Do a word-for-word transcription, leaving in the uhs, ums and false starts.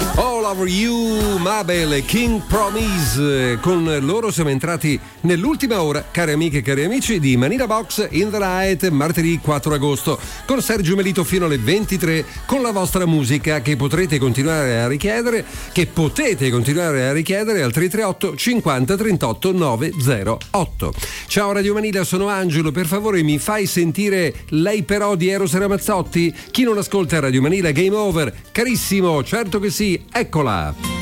All Over You, Mabel e King Promise. Con loro siamo entrati nell'ultima ora, cari amiche e cari amici, di Manila Box in the Night, martedì quattro agosto, con Sergio Melito fino alle ventitré, con la vostra musica che potrete continuare a richiedere, che potete continuare a richiedere al tre tre otto cinquanta trentotto novecentotto. Ciao Radio Manila, sono Angelo, per favore mi fai sentire Lei però di Eros Ramazzotti? Chi non ascolta Radio Manila Game Over? Carissimo, certo che sì, eccola!